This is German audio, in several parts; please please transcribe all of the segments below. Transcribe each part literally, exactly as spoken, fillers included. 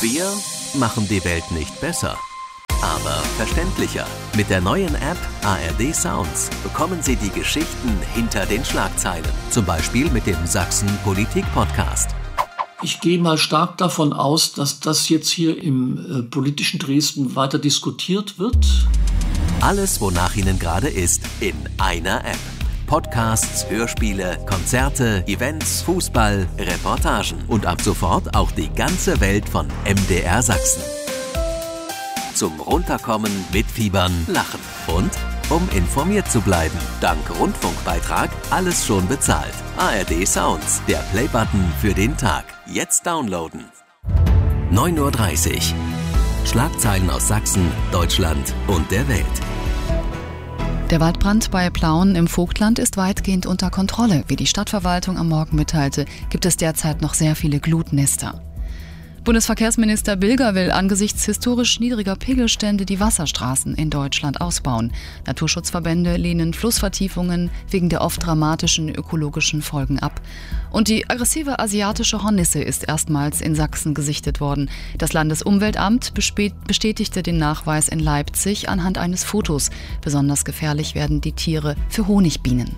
Wir machen die Welt nicht besser, aber verständlicher. Mit der neuen App A R D Sounds bekommen Sie die Geschichten hinter den Schlagzeilen. Zum Beispiel mit dem Sachsen Politik Podcast. Ich gehe mal stark davon aus, dass das jetzt hier im äh, politischen Dresden weiter diskutiert wird. Alles, wonach Ihnen gerade ist, in einer App. Podcasts, Hörspiele, Konzerte, Events, Fußball, Reportagen und ab sofort auch die ganze Welt von M D R Sachsen. Zum Runterkommen, Mitfiebern, Lachen und um informiert zu bleiben. Dank Rundfunkbeitrag alles schon bezahlt. A R D Sounds, der Playbutton für den Tag. Jetzt downloaden. neun Uhr dreißig. Schlagzeilen aus Sachsen, Deutschland und der Welt. Der Waldbrand bei Plauen im Vogtland ist weitgehend unter Kontrolle. Wie die Stadtverwaltung am Morgen mitteilte, gibt es derzeit noch sehr viele Glutnester. Bundesverkehrsminister Bilger will angesichts historisch niedriger Pegelstände die Wasserstraßen in Deutschland ausbauen. Naturschutzverbände lehnen Flussvertiefungen wegen der oft dramatischen ökologischen Folgen ab. Und die aggressive asiatische Hornisse ist erstmals in Sachsen gesichtet worden. Das Landesumweltamt bestätigte den Nachweis in Leipzig anhand eines Fotos. Besonders gefährlich werden die Tiere für Honigbienen.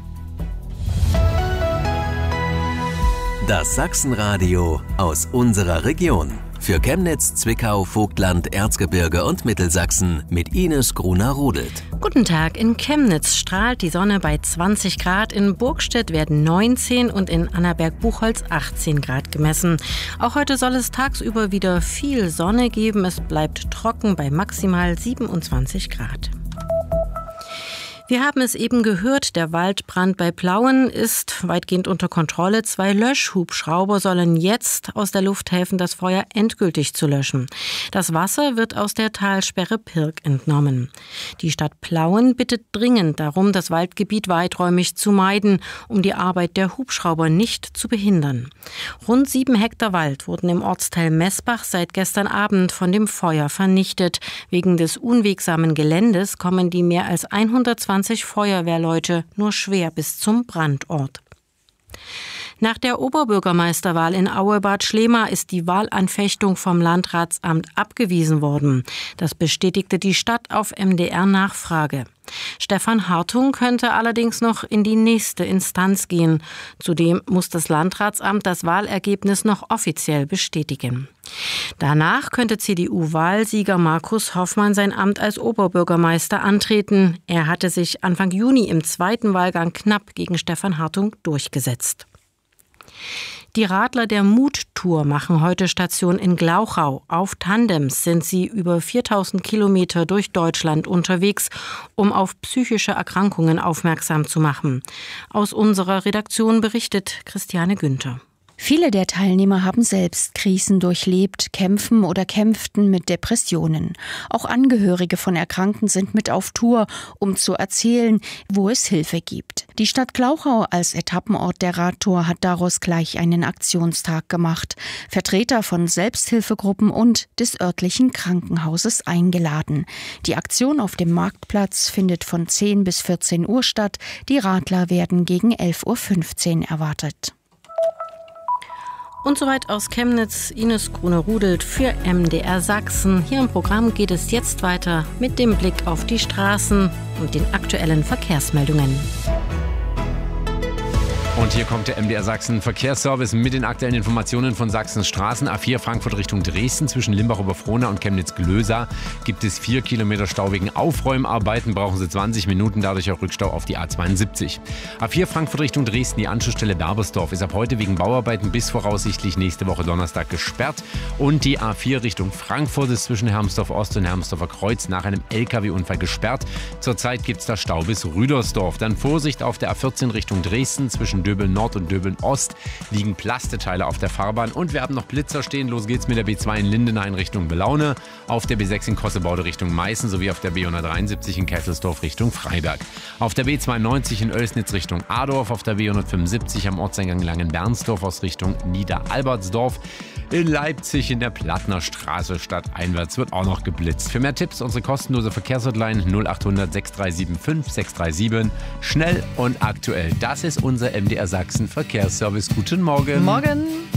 Das Sachsenradio aus unserer Region. Für Chemnitz, Zwickau, Vogtland, Erzgebirge und Mittelsachsen mit Ines Gruner-Rudelt. Guten Tag. In Chemnitz strahlt die Sonne bei zwanzig Grad, in Burgstedt werden neunzehn und in Annaberg-Buchholz achtzehn Grad gemessen. Auch heute soll es tagsüber wieder viel Sonne geben. Es bleibt trocken bei maximal siebenundzwanzig Grad. Wir haben es eben gehört, der Waldbrand bei Plauen ist weitgehend unter Kontrolle. Zwei Löschhubschrauber sollen jetzt aus der Luft helfen, das Feuer endgültig zu löschen. Das Wasser wird aus der Talsperre Pirk entnommen. Die Stadt Plauen bittet dringend darum, das Waldgebiet weiträumig zu meiden, um die Arbeit der Hubschrauber nicht zu behindern. Rund sieben Hektar Wald wurden im Ortsteil Messbach seit gestern Abend von dem Feuer vernichtet. Wegen des unwegsamen Geländes kommen die mehr als hundertzwanzig Feuerwehrleute nur schwer bis zum Brandort. Nach der Oberbürgermeisterwahl in Aue-Bad Schlema ist die Wahlanfechtung vom Landratsamt abgewiesen worden. Das bestätigte die Stadt auf M D R-Nachfrage. Stefan Hartung könnte allerdings noch in die nächste Instanz gehen. Zudem muss das Landratsamt das Wahlergebnis noch offiziell bestätigen. Danach könnte C D U-Wahlsieger Markus Hoffmann sein Amt als Oberbürgermeister antreten. Er hatte sich Anfang Juni im zweiten Wahlgang knapp gegen Stefan Hartung durchgesetzt. Die Radler der Mut-Tour machen heute Station in Glauchau. Auf Tandems sind sie über viertausend Kilometer durch Deutschland unterwegs, um auf psychische Erkrankungen aufmerksam zu machen. Aus unserer Redaktion berichtet Christiane Günther. Viele der Teilnehmer haben selbst Krisen durchlebt, kämpfen oder kämpften mit Depressionen. Auch Angehörige von Erkrankten sind mit auf Tour, um zu erzählen, wo es Hilfe gibt. Die Stadt Glauchau als Etappenort der Radtour hat daraus gleich einen Aktionstag gemacht. Vertreter von Selbsthilfegruppen und des örtlichen Krankenhauses eingeladen. Die Aktion auf dem Marktplatz findet von zehn bis vierzehn Uhr statt. Die Radler werden gegen elf Uhr fünfzehn erwartet. Und soweit aus Chemnitz, Ines Gruner-Rudelt für M D R Sachsen. Hier im Programm geht es jetzt weiter mit dem Blick auf die Straßen und den aktuellen Verkehrsmeldungen. Und hier kommt der M D R Sachsen Verkehrsservice mit den aktuellen Informationen von Sachsens Straßen. A vier Frankfurt Richtung Dresden zwischen Limbach-Oberfrohna und Chemnitz-Glösa gibt es vier Kilometer Stau wegen Aufräumarbeiten. Brauchen Sie zwanzig Minuten, dadurch auch Rückstau auf die A zweiundsiebzig. A vier Frankfurt Richtung Dresden, die Anschlussstelle Berbersdorf ist ab heute wegen Bauarbeiten bis voraussichtlich nächste Woche Donnerstag gesperrt. Und die A vier Richtung Frankfurt ist zwischen Hermsdorf Ost und Hermsdorfer Kreuz nach einem L K W-Unfall gesperrt. Zurzeit gibt es da Stau bis Rüdersdorf. Dann Vorsicht auf der A vierzehn Richtung Dresden zwischen Döbeln Nord und Döbeln Ost liegen Plasteteile auf der Fahrbahn und wir haben noch Blitzer stehen. Los geht's mit der B zwei in Lindenhain Richtung Belaune, auf der B sechs in Kossebaude Richtung Meißen sowie auf der B hundertdreiundsiebzig in Kesselsdorf Richtung Freiberg. Auf der B zweiundneunzig in Oelsnitz Richtung Adorf, auf der B hundertfünfundsiebzig am Ortseingang Langenbernsdorf aus Richtung Niederalbertsdorf. In Leipzig in der Plattner Straße stadteinwärts wird auch noch geblitzt. Für mehr Tipps unsere kostenlose Verkehrshotline null achthundert sechs drei sieben fünf sechs drei sieben. Schnell und aktuell. Das ist unser M D R Sachsen Verkehrsservice. Guten Morgen. Morgen.